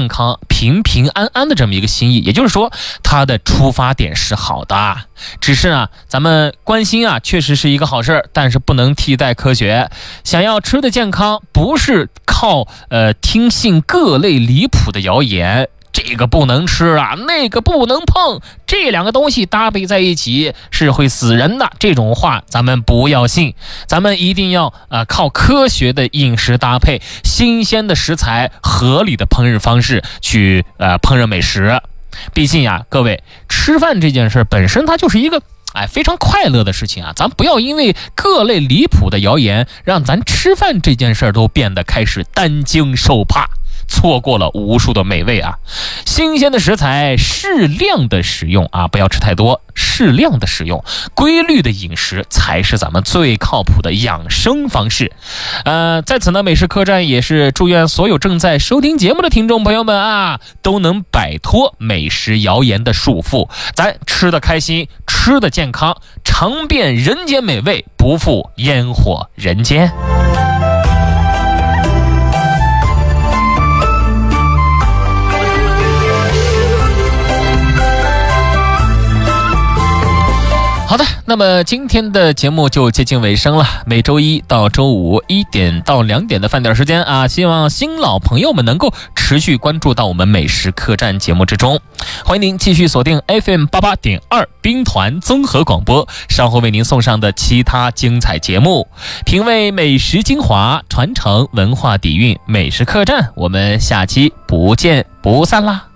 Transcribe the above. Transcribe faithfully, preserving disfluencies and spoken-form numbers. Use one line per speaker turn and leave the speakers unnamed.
健康、平平安安的这么一个心意，也就是说它的出发点是好的，只是啊咱们关心啊确实是一个好事，但是不能替代科学。想要吃的健康，不是靠呃听信各类离谱的谣言，这个不能吃啊，那个不能碰，这两个东西搭配在一起是会死人的，这种话咱们不要信。咱们一定要呃靠科学的饮食搭配，新鲜的食材，合理的烹饪方式去呃烹饪美食。毕竟呀，各位，吃饭这件事本身它就是一个哎，非常快乐的事情啊！咱不要因为各类离谱的谣言，让咱吃饭这件事都变得开始担惊受怕，错过了无数的美味啊！新鲜的食材适量的使用啊，不要吃太多，适量的使用，规律的饮食才是咱们最靠谱的养生方式。呃，在此呢，美食客栈也是祝愿所有正在收听节目的听众朋友们啊，都能摆脱美食谣言的束缚，咱吃得开心，吃得健康，尝遍人间美味，不负烟火人间。好的，那么今天的节目就接近尾声了。每周一到周五一点到两点的饭点时间啊，希望新老朋友们能够持续关注到我们美食客栈节目之中。欢迎您继续锁定 F M 八八点二兵团综合广播，稍后为您送上的其他精彩节目，品味美食精华，传承文化底蕴，美食客栈，我们下期不见不散啦。